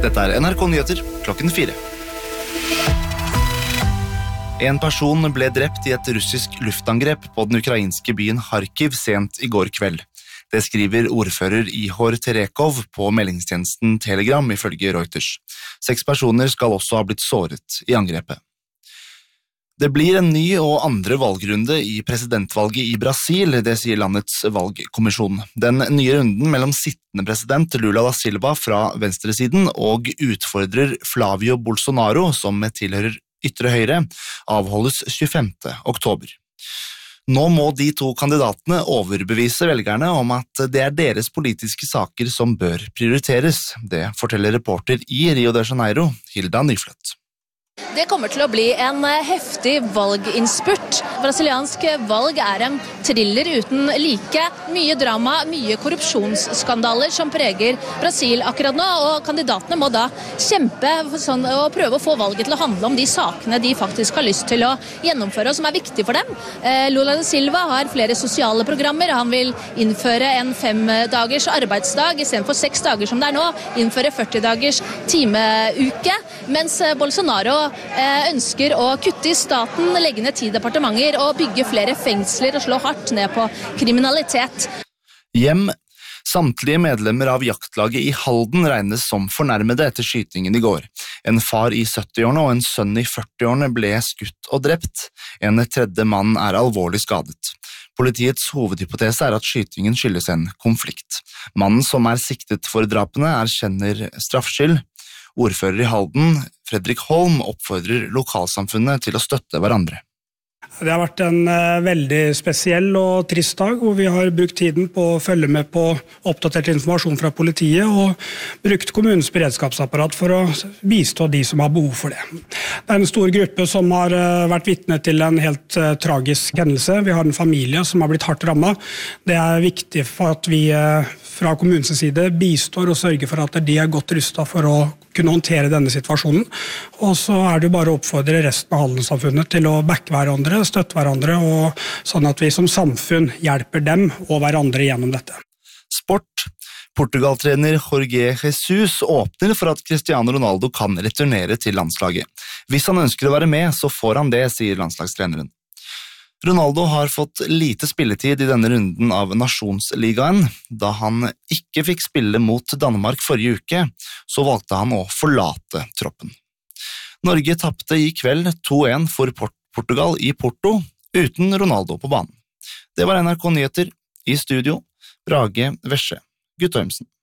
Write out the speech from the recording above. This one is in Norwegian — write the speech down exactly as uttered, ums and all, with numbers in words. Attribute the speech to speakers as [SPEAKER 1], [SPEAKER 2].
[SPEAKER 1] Dette er N R K Nyheter klokken fire. En person ble drept i et russisk luftangrep på den ukrainske byen Kharkiv sent i går kveld. Det skriver ordfører Ihor Terekov på meldingstjenesten Telegram ifølge Reuters. Seks personer skal også ha blitt såret i angrepet. Det blir en ny og andre valgrunde i presidentvalget i Brasil, det sier landets valgkommisjon. Den nye runden mellom sittende president Lula da Silva fra venstresiden og utfordrer Flavio Bolsonaro, som tilhører ytre høyre, avholdes tjuefemte oktober. Nå må de to kandidatene overbevise velgerne om at det er deres politiske saker som bør prioriteres. Det forteller reporter i Rio de Janeiro, Hilda Nyfløtt.
[SPEAKER 2] Det kommer til å bli en heftig valginnspurt. Brasiliansk valg er en thriller uten like. Mye drama, mye korrupsjonsskandaler som preger Brasil akkurat nå, og kandidatene må da kjempe sånn, og prøve å få valget til å handle om de sakene de faktisk har lyst til å gjennomføre, og som er viktige for dem. Lula da Silva har flere sosiale programmer. Han vil innføre en femdagers arbeidsdag, i stedet for seks dager som det er nå, innføre førti dagers timeuke, mens Bolsonaro ønsker å kutte i staten, legge ned ti departementer og bygge flere fengsler og slå hardt ned på kriminalitet.
[SPEAKER 1] Hjem. Samtlige medlemmer av jaktlaget i Halden regnes som fornærmede etter skytingen i går. En far i syttiårene og en sønn i førtiårene ble skutt og drept. En tredje mann er alvorlig skadet. Politiets hovedhypotese er at skytingen skyldes en konflikt. Mannen som er siktet for drapene erkjenner straffskyld. Ordfører i Halden, Fredrik Holm, oppfordrer lokalsamfunnet til å støtte hverandre.
[SPEAKER 3] Det har vært en veldig spesiell og trist dag, hvor vi har brukt tiden på å følge med på oppdatert informasjon fra politiet og brukt kommunens beredskapsapparat for å bistå de som har behov for det. Det er en stor gruppe som har vært vitne til en helt tragisk hendelse. Vi har en familie som har blitt hardt rammet. Det er viktig for at vi fra kommunens side bistår og sørger for at de er godt rustet for å kunne håndtere denne situasjonen. Og så er det bare å oppfordre resten av Halden-samfunnet til å backe hverandre, støtte hverandre, og sånn at vi som samfunn hjelper dem og hverandre gjennom dette.
[SPEAKER 1] Sport. Portugal-trener Jorge Jesus åpner for at Cristiano Ronaldo kan returnere til landslaget. Hvis han ønsker å være med, så får han det, sier landslagstreneren. Ronaldo har fått lite spilletid i denne runden av Nasjonsligaen. Da han ikke fikk spille mot Danmark forrige uke, så valgte han å forlate troppen. Norge tappte i kveld to en for Portugal i Porto, uten Ronaldo på banen. Det var N R K Nyheter. I studio, Brage Vesje Guttormsen.